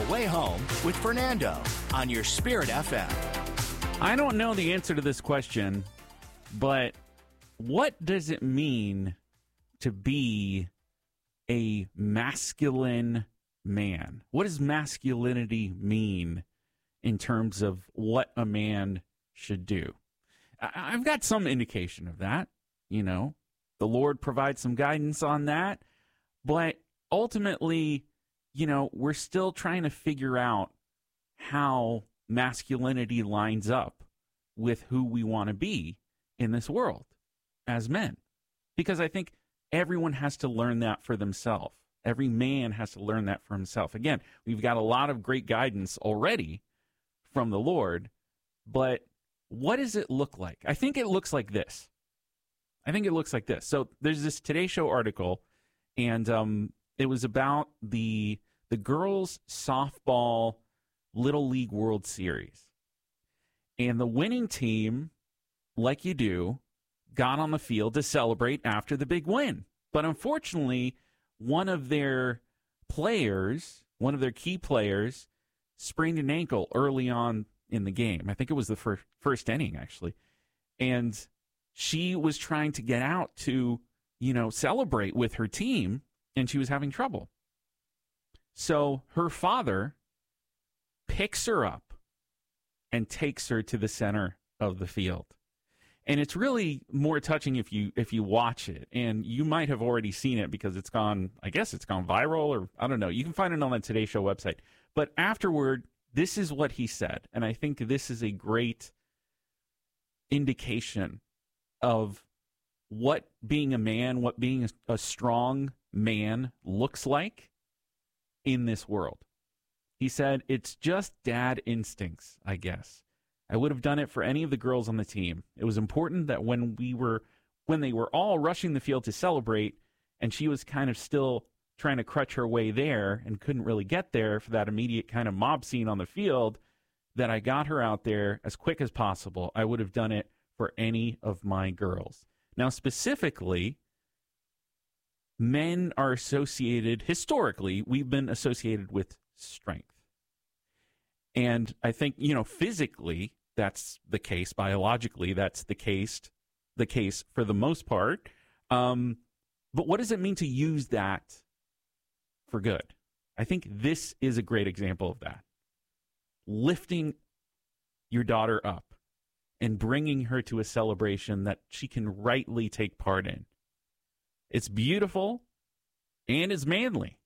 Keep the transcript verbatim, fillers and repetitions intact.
way home with Fernando on your Spirit F M. I don't know the answer to this question, but what does it mean to be a masculine man? What does masculinity mean in terms of what a man should do? I- I've got some indication of that. You know, the Lord provides some guidance on that, but ultimately, you know, we're still trying to figure out how masculinity lines up with who we want to be in this world as men. Because I think everyone has to learn that for themselves. Every man has to learn that for himself. Again, we've got a lot of great guidance already from the Lord, but what does it look like? I think it looks like this. I think it looks like this. So there's this Today Show article, and um, it was about the the girls' softball Little League World Series. And the winning team, like you do, got on the field to celebrate after the big win. But unfortunately, one of their players, one of their key players, sprained an ankle early on in the game. I think it was the first, first inning, actually. And she was trying to get out to, you know, celebrate with her team, and she was having trouble. So her father picks her up and takes her to the center of the field. And it's really more touching if you if you watch it. And you might have already seen it because it's gone, I guess it's gone viral, or I don't know. You can find it on the Today Show website. But afterward, this is what he said. And I think this is a great indication of what being a man, what being a, a strong man looks like in this world. He said, "It's just dad instincts, I guess. I would have done it for any of the girls on the team. It was important that when we were, when they were all rushing the field to celebrate, and she was kind of still trying to crutch her way there and couldn't really get there for that immediate kind of mob scene on the field, that I got her out there as quick as possible. I would have done it for any of my girls." Now, specifically, men are associated, historically, we've been associated with strength. And I think, you know, physically, that's the case. Biologically, that's the case, the case for the most part. Um, but what does it mean to use that for good? I think this is a great example of that. Lifting your daughter up and bringing her to a celebration that she can rightly take part in. It's beautiful and it's manly.